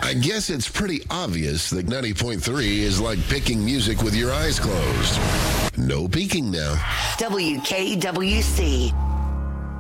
I guess it's pretty obvious that 90.3 is like picking music with your eyes closed. No peeking now. WKWC.